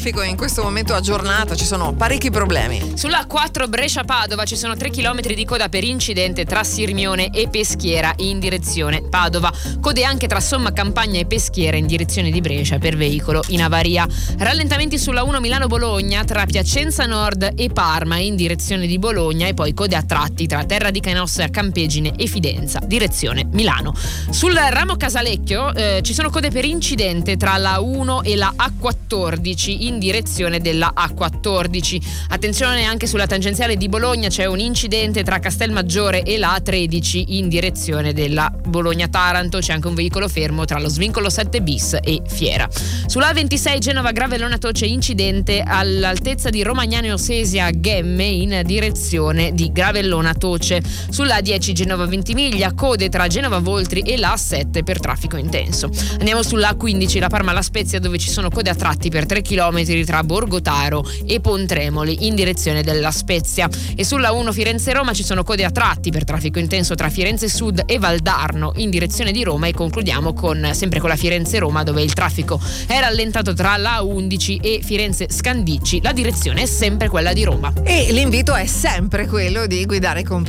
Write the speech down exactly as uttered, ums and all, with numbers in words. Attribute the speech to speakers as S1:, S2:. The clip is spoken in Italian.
S1: In questo momento a giornata ci sono parecchi problemi.
S2: Sulla A quattro Brescia-Padova ci sono tre chilometri di coda per incidente tra Sirmione e Peschiera in direzione Padova. Code anche tra Somma Campagna e Peschiera in direzione di Brescia per veicolo in avaria. Rallentamenti sulla uno Milano-Bologna tra Piacenza Nord e Parma in direzione di Bologna, e poi code a tratti tra Terra di Canossa, Campegine e Fidenza direzione Milano. Sul ramo Casalecchio eh, ci sono code per incidente tra la uno e la A quattordici in direzione della A quattordici. Attenzione anche sulla tangenziale di Bologna, c'è un incidente tra Castelmaggiore e la A tredici in direzione della Bologna-Taranto, c'è anche un veicolo fermo tra lo svincolo sette bis e Fiera. Sulla A ventisei Genova-Gravellona-Toce incidente all'altezza di Romagnano-Sesia Ghemme in direzione di Gravellona-Toce. Sulla A dieci Genova-Ventimiglia code tra Genova-Voltri e la A sette per traffico intenso. Andiamo sulla A quindici La Parma-La Spezia, dove ci sono code a tratti per tre chilometri tra Borgotaro e Pontremoli in direzione della Spezia. E sulla uno Firenze-Roma ci sono code a tratti per traffico intenso tra Firenze Sud e Valdarno in direzione di Roma, e concludiamo con sempre con la Firenze-Roma, dove il traffico è rallentato tra la A undici e Firenze Scandicci. La direzione è sempre quella di Roma.
S1: E l'invito è sempre quello di guidare con